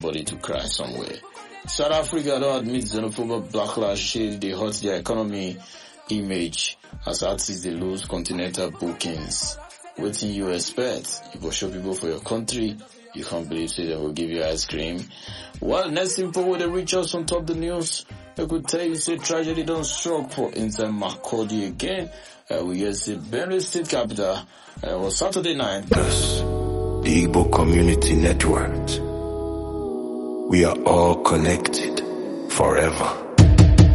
everybody to cry somewhere. South Africa don't admit xenophobic backlash shade they hurt their economy image as artists they lose continental bookings. What do you expect? You go show people for your country, you can't believe say they will give you ice cream. Well, next info with the reach us on top the news. I could tell you say tragedy don't struck for Inter Makurdi again. We get the Benue State capital was Saturday night. Yes, the Igbo Community Network. We are all connected forever.